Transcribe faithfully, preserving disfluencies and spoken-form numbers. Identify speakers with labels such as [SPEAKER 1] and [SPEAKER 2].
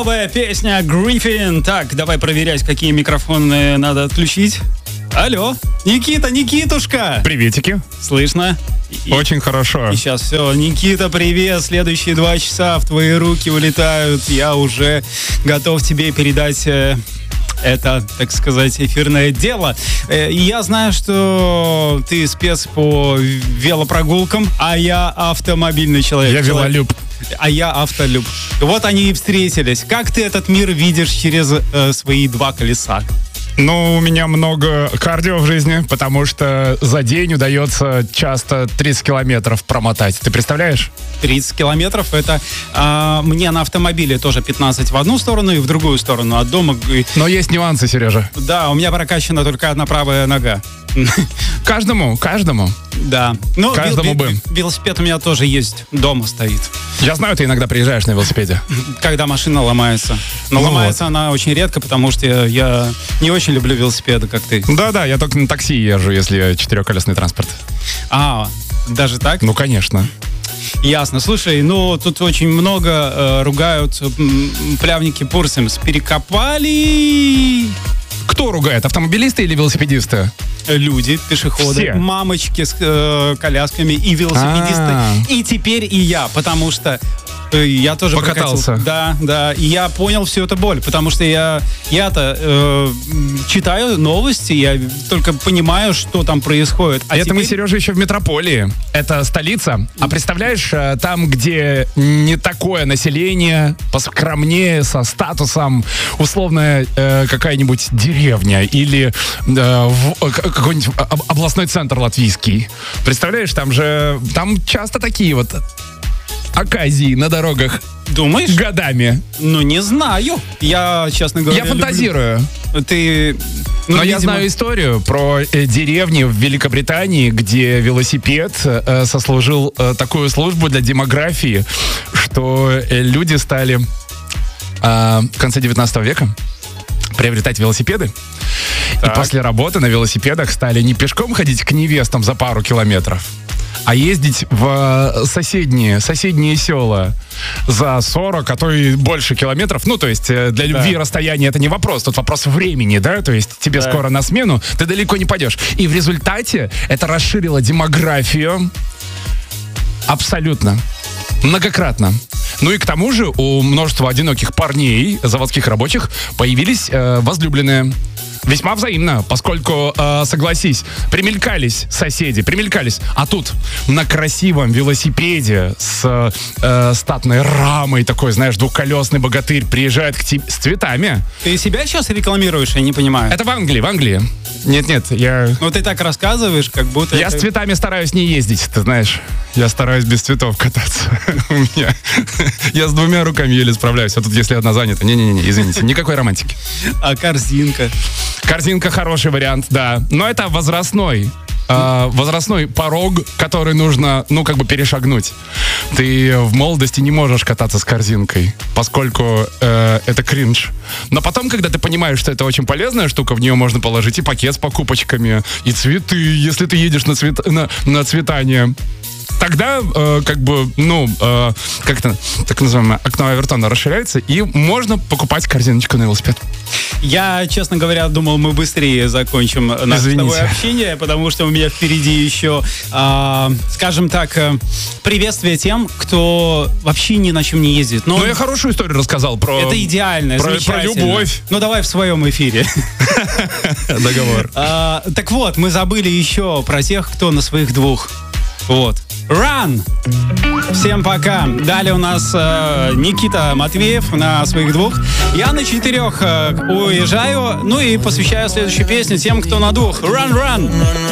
[SPEAKER 1] Новая песня Гриффин. Так, давай проверять, какие микрофоны надо отключить. Алло, Никита, Никитушка.
[SPEAKER 2] Приветики.
[SPEAKER 1] Слышно?
[SPEAKER 2] Очень и, хорошо.
[SPEAKER 1] И сейчас все. Никита, привет. Следующие два часа в твои руки улетают. Я уже готов тебе передать... Э, это, так сказать, эфирное дело. И я знаю, что ты спец по велопрогулкам, а я автомобильный человек.
[SPEAKER 2] Я велолюб.
[SPEAKER 1] А я автолюб. Вот они и встретились. Как ты этот мир видишь через э, свои два колеса?
[SPEAKER 2] Ну, у меня много кардио в жизни, потому что за день удается часто тридцать километров промотать. Ты представляешь?
[SPEAKER 1] тридцать километров, это а, мне на автомобиле тоже пятнадцать в одну сторону и в другую сторону от дома.
[SPEAKER 2] Но есть нюансы, Сережа.
[SPEAKER 1] Да, у меня прокачана только одна правая нога.
[SPEAKER 2] Каждому, каждому.
[SPEAKER 1] Да. Ну,
[SPEAKER 2] каждому
[SPEAKER 1] вел-
[SPEAKER 2] бы.
[SPEAKER 1] Велосипед у меня тоже есть, дома стоит.
[SPEAKER 2] Я знаю, ты иногда приезжаешь на велосипеде.
[SPEAKER 1] Когда машина ломается. Но ну ломается вот. Она очень редко, потому что я, я не очень люблю велосипеды, как ты.
[SPEAKER 2] Да-да, я только на такси езжу, если четырехколесный транспорт.
[SPEAKER 1] А, даже так?
[SPEAKER 2] Ну, конечно.
[SPEAKER 1] Ясно. Слушай, ну тут очень много э, ругают э, плявники Пурсимс. Перекопали...
[SPEAKER 2] Кто ругает? Автомобилисты или велосипедисты?
[SPEAKER 1] Люди, пешеходы,
[SPEAKER 2] все.
[SPEAKER 1] Мамочки с э, колясками и велосипедисты. А-а-а. И теперь и я, потому что э, я тоже
[SPEAKER 2] покатался.
[SPEAKER 1] Прокатил. Да, да. И я понял всю эту боль, потому что я, я-то э, читаю новости, я только понимаю, что там происходит.
[SPEAKER 2] А это теперь... мы, Сережа, еще в метрополии. Это столица. А представляешь, там, где не такое население, поскромнее, со статусом, условно, э, какая-нибудь деревня или э, в, какой-нибудь областной центр латвийский. Представляешь, там же, там часто такие вот оказии на дорогах.
[SPEAKER 1] Думаешь?
[SPEAKER 2] Годами.
[SPEAKER 1] Ну, не знаю. Я, честно говоря,
[SPEAKER 2] Я фантазирую.
[SPEAKER 1] Люблю. Ты... Ну,
[SPEAKER 2] Но
[SPEAKER 1] видимо...
[SPEAKER 2] я знаю историю про э, деревни в Великобритании, где велосипед э, сослужил э, такую службу для демографии, что э, люди стали э, в конце девятнадцатого века приобретать велосипеды. Так. И после работы на велосипедах стали не пешком ходить к невестам за пару километров, а ездить в соседние, соседние села за сорок, а то и больше километров. Ну, то есть для любви да. расстояние это не вопрос, тут вопрос времени, да? То есть тебе да. скоро на смену, ты далеко не пойдешь. И в результате это расширило демографию абсолютно, многократно. Ну и к тому же у множества одиноких парней, заводских рабочих, появились э, возлюбленные. Весьма взаимно, поскольку, э, согласись, примелькались соседи, примелькались. А тут на красивом велосипеде с э, статной рамой такой, знаешь, двухколесный богатырь приезжает к тебе с цветами.
[SPEAKER 1] Ты себя сейчас рекламируешь, я не понимаю.
[SPEAKER 2] Это в Англии, в Англии. Нет-нет, я...
[SPEAKER 1] Ну ты так рассказываешь, как будто...
[SPEAKER 2] Я
[SPEAKER 1] это...
[SPEAKER 2] с цветами стараюсь не ездить, ты знаешь. Я стараюсь без цветов кататься. У меня... Я с двумя руками еле справляюсь. А тут если одна занята. Не-не-не, извините, никакой романтики.
[SPEAKER 1] А корзинка?
[SPEAKER 2] Корзинка хороший вариант, да. Но это возрастной. Э, возрастной порог, который нужно, ну, как бы перешагнуть. Ты в молодости не можешь кататься с корзинкой, поскольку э, это кринж. Но потом, когда ты понимаешь, что это очень полезная штука, в нее можно положить и пакет с покупочками, и цветы, если ты едешь на, цвет, на, на цветание. Тогда, э, как бы, ну, э, как-то, так называемое окно Авертона расширяется, и можно покупать корзиночку на велосипед.
[SPEAKER 1] Я, честно говоря, думал, мы быстрее закончим наше с тобой общение, потому что у меня впереди еще, э, скажем так, э, приветствие тем, кто вообще ни на чем не ездит. Но
[SPEAKER 2] ну, я хорошую историю рассказал про...
[SPEAKER 1] Это идеально,
[SPEAKER 2] про,
[SPEAKER 1] замечательно.
[SPEAKER 2] Про любовь.
[SPEAKER 1] Ну, давай в своем эфире.
[SPEAKER 2] Договор.
[SPEAKER 1] Так вот, мы забыли еще про тех, кто на своих двух. Вот. Run! Всем пока. Далее у нас э, Никита Матвеев на своих двух. Я на четырех э, уезжаю. Ну и посвящаю следующую песню тем, кто на двух. Run, run!